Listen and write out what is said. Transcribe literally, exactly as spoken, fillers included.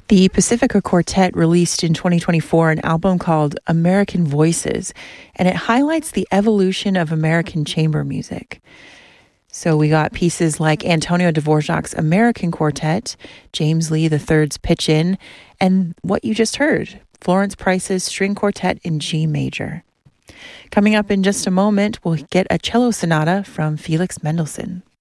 The Pacifica Quartet released in twenty twenty-four an album called American Voices, and it highlights the evolution of American chamber music. So we got pieces like Antonio Dvorak's American Quartet, James Lee the third's Pitch In, and what you just heard, Florence Price's String Quartet in G major. Coming up in just a moment, we'll get a cello sonata from Felix Mendelssohn.